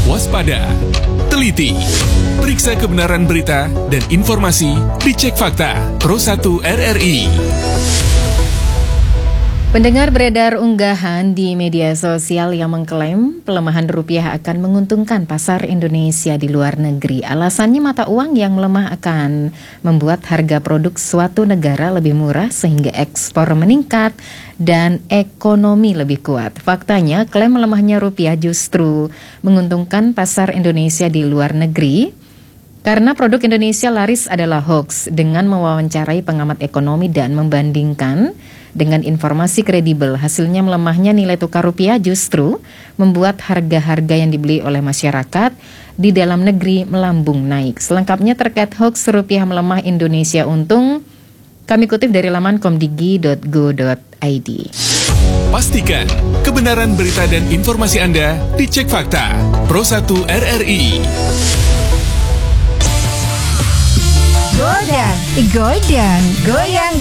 waspada, teliti, periksa kebenaran berita dan informasi, dicek fakta. Pro 1 RRI. Pendengar, beredar unggahan di media sosial yang mengklaim pelemahan rupiah akan menguntungkan pasar Indonesia di luar negeri. Alasannya mata uang yang melemah akan membuat harga produk suatu negara lebih murah sehingga ekspor meningkat dan ekonomi lebih kuat. Faktanya, klaim melemahnya rupiah justru menguntungkan pasar Indonesia di luar negeri karena produk Indonesia laris adalah hoax. Dengan mewawancarai pengamat ekonomi dan membandingkan dengan informasi kredibel, hasilnya melemahnya nilai tukar rupiah justru membuat harga-harga yang dibeli oleh masyarakat di dalam negeri melambung naik. Selengkapnya terkait hoax rupiah melemah Indonesia untung, kami kutip dari laman komdigi.go.id. Pastikan kebenaran berita dan informasi Anda dicek fakta. Pro 1 RRI. Godang, goyang.